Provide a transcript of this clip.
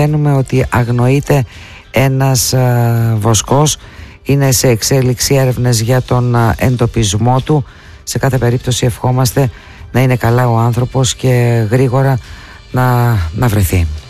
Μαθαίνουμε ότι αγνοείται ένας βοσκός. Είναι σε εξέλιξη έρευνες για τον εντοπισμό του. Σε κάθε περίπτωση ευχόμαστε να είναι καλά ο άνθρωπος και γρήγορα να βρεθεί.